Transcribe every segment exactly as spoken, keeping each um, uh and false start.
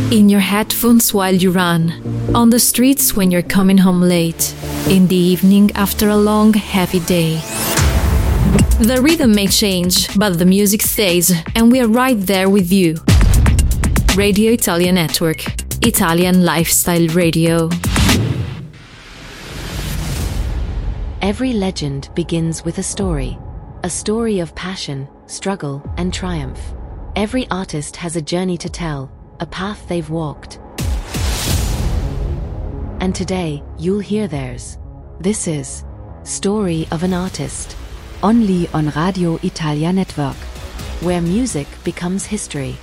In your headphones while you run, on the streets when you're coming home late, in the evening after a long, heavy day. The rhythm may change, but the music stays, and we are right there with you. Radio Italia Network, Italian Lifestyle Radio. Every legend begins with a story. A story of passion, struggle, and triumph. Every artist has a journey to tell, a path they've walked. And today, you'll hear theirs. This is Story of an Artist. Only on Radio Italia Network, where music becomes history.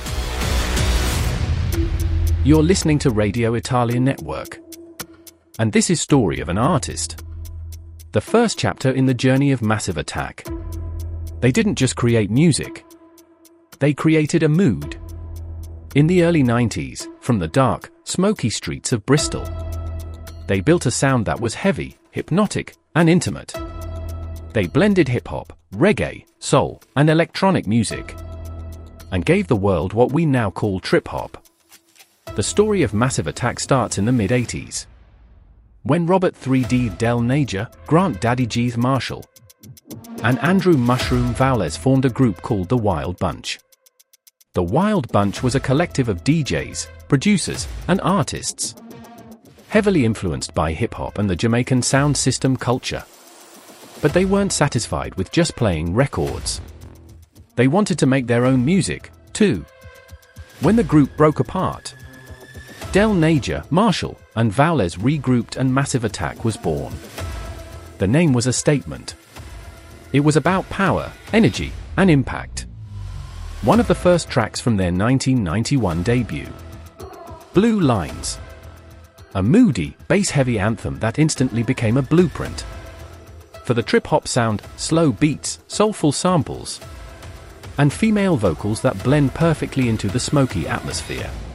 You're listening to Radio Italia Network. And this is Story of an Artist. The first chapter in the journey of Massive Attack. They didn't just create music. They created a mood. In the early nineties, from the dark, smoky streets of Bristol, they built a sound that was heavy, hypnotic, and intimate. They blended hip-hop, reggae, soul, and electronic music, and gave the world what we now call trip-hop. The story of Massive Attack starts in the mid-eighties. When Robert three D Del Naja, Grant Daddy G's Marshall, and Andrew Mushroom Vowles formed a group called The Wild Bunch. The Wild Bunch was a collective of D Js, producers, and artists, heavily influenced by hip-hop and the Jamaican sound system culture. But they weren't satisfied with just playing records. They wanted to make their own music, too. When the group broke apart, Del Naja, Marshall, and Vowles regrouped and Massive Attack was born. The name was a statement. It was about power, energy, and impact. One of the first tracks from their nineteen ninety-one debut, Blue Lines, a moody, bass-heavy anthem that instantly became a blueprint for the trip-hop sound, slow beats, soulful samples, and female vocals that blend perfectly into the smoky atmosphere.